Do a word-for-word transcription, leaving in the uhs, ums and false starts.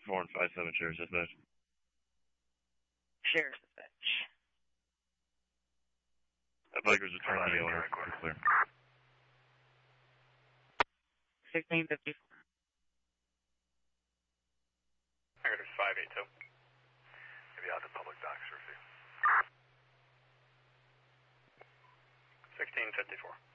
four and five seven, Sheriff's Dispatch. Sheriff's Dispatch. That biker's returning the owner. Clear. sixteen fifty-four. Negative five eight two. Maybe out the public docks, Ruthie. sixteen fifty-four.